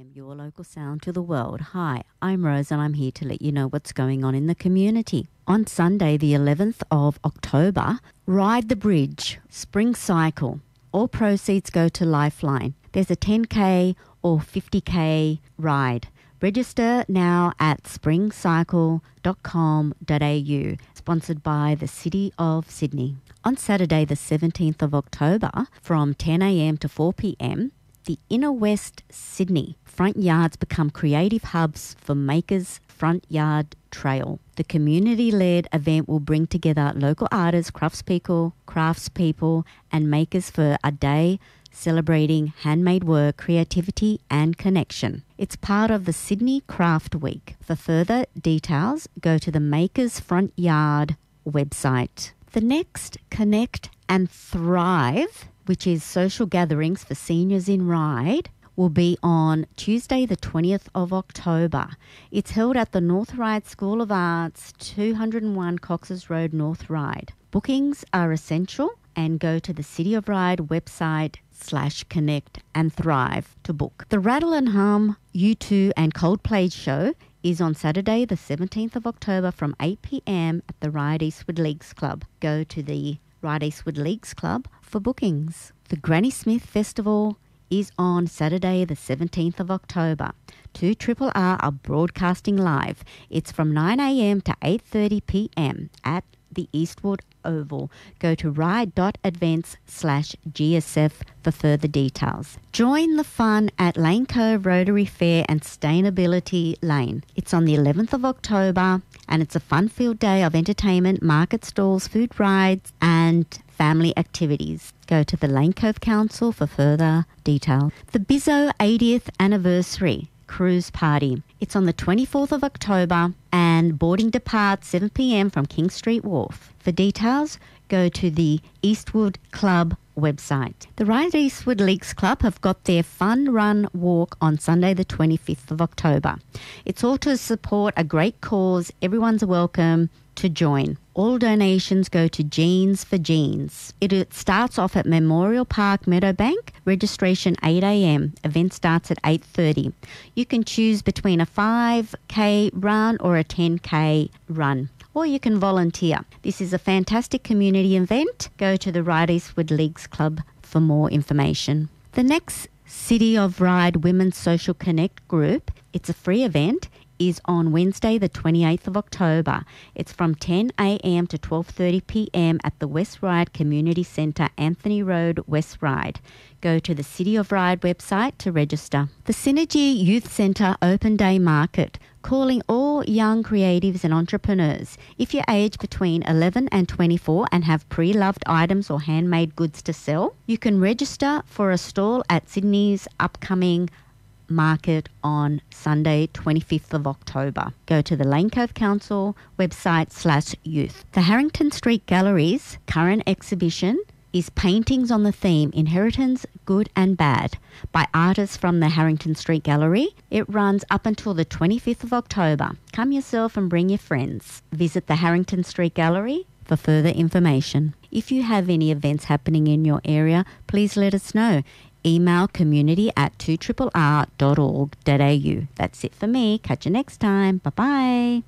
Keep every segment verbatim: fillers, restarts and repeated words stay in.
your local sound to the world. Hi, I'm Rose and I'm here to let you know what's going on in the community. On Sunday, the eleventh of October, Ride the Bridge, Spring Cycle. All proceeds go to Lifeline. There's a ten K or fifty K ride. Register now at spring cycle dot com dot a u, sponsored by the City of Sydney. On Saturday, the seventeenth of October, from ten a m to four p m, the Inner West Sydney front yards become creative hubs for Makers Front Yard Trail. The community-led event will bring together local artists, craftspeople, craftspeople, and makers for a day celebrating handmade work, creativity, and connection. It's part of the Sydney Craft Week. For further details, go to the Makers Front Yard website. The next Connect and Thrive, which is social gatherings for seniors in Ryde, will be on Tuesday the twentieth of October. It's held at the North Ryde School of Arts, two oh one Cox's Road, North Ryde. Bookings are essential and go to the City of Ryde website slash Connect and Thrive to book. The Rattle and Hum U two and Coldplay show is on Saturday the seventeenth of October from eight p m at the Ryde Eastwood Leagues Club. Go to the Ryde Eastwood Leagues Club for bookings. The Granny Smith Festival is on Saturday the seventeenth of October. two R R are broadcasting live. It's from nine a m to eight thirty p m at the Eastwood Oval. Go to ride.advents slash GSF for further details. Join the fun at Lane Cove Rotary Fair and Sustainability Lane. It's on the eleventh of October and it's a fun-filled day of entertainment, market stalls, food rides and family activities. Go to the Lane Cove Council for further details. The Bizzo eightieth Anniversary Cruise Party. It's on the twenty-fourth of October and boarding departs seven p m from King Street Wharf. For details, go to the Eastwood Club website. The Ryde Eastwood Leagues Club have got their fun run walk on Sunday the twenty-fifth of October. It's all to support a great cause. Everyone's welcome to join. All donations go to Jeans for Jeans. It, it starts off at Memorial Park, Meadowbank. Registration eight a m. Event starts at eight thirty. You can choose between a five K run or a ten K run, or you can volunteer. This is a fantastic community event. Go to the Ryde Eastwood Leagues Club for more information. The next City of Ryde Women's Social Connect group, it's a free event, is on Wednesday the twenty-eighth of October. It's from ten a m to twelve thirty p m at the West Ryde Community Centre, Anthony Road, West Ryde. Go to the City of Ryde website to register. The Synergy Youth Centre Open Day Market, calling all young creatives and entrepreneurs. If you're aged between eleven and twenty-four and have pre-loved items or handmade goods to sell, you can register for a stall at Sydney's upcoming market on Sunday twenty-fifth of October. Go to the Lane Cove Council website slash youth. The Harrington Street Gallery's current exhibition is Paintings on the Theme Inheritance Good and Bad by artists from the Harrington Street Gallery. It runs up until the twenty-fifth of October. Come yourself and bring your friends. Visit the Harrington Street Gallery for further information. If you have any events happening in your area, please let us know. Email community at two R R dot org dot a u. That's it for me. Catch you next time. Bye-bye.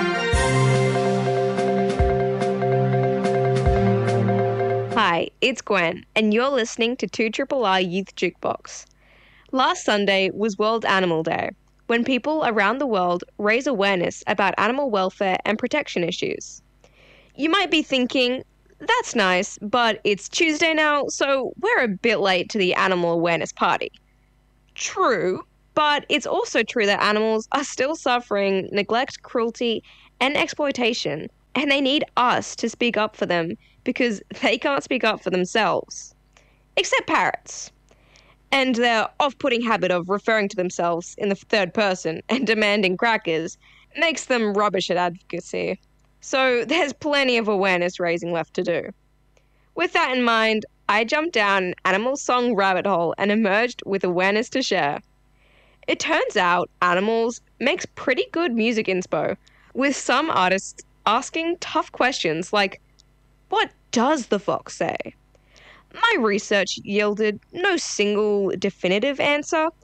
Hi, it's Gwen, and you're listening to two R R Youth Jukebox. Last Sunday was World Animal Day, when people around the world raise awareness about animal welfare and protection issues. You might be thinking, that's nice, but it's Tuesday now, so we're a bit late to the animal awareness party. True, but it's also true that animals are still suffering neglect, cruelty, and exploitation, and they need us to speak up for them because they can't speak up for themselves. Except parrots. And their off-putting habit of referring to themselves in the third person and demanding crackers makes them rubbish at advocacy. So there's plenty of awareness raising left to do. With that in mind, I jumped down an animal song rabbit hole and emerged with awareness to share. It turns out Animals makes pretty good music inspo, with some artists asking tough questions like, what does the fox say? My research yielded no single definitive answer,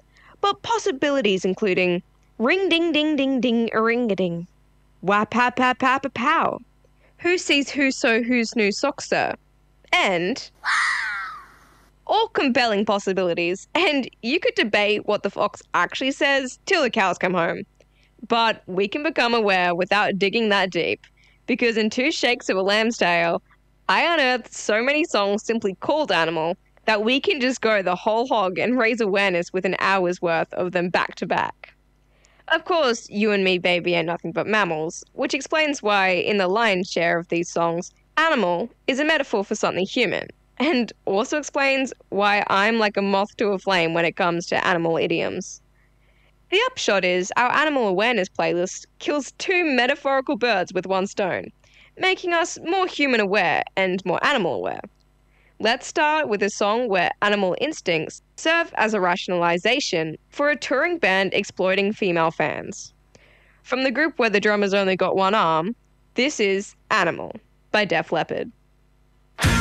but possibilities including ring ding ding ding ding a ring a ding, wap pap pap pap a pow, who sees who so who's new socks sir, and all compelling possibilities, and you could debate what the fox actually says till the cows come home. But we can become aware without digging that deep, because in Two Shakes of a Lamb's Tale, I unearthed so many songs simply called Animal that we can just go the whole hog and raise awareness with an hour's worth of them back to back. Of course, You and Me Baby are nothing but mammals, which explains why, in the lion's share of these songs, animal is a metaphor for something human, and also explains why I'm like a moth to a flame when it comes to animal idioms. The upshot is our animal awareness playlist kills two metaphorical birds with one stone, making us more human aware and more animal aware. Let's start with a song where animal instincts serve as a rationalization for a touring band exploiting female fans. From the group where the drummer's only got one arm, this is Animal by Def Leppard.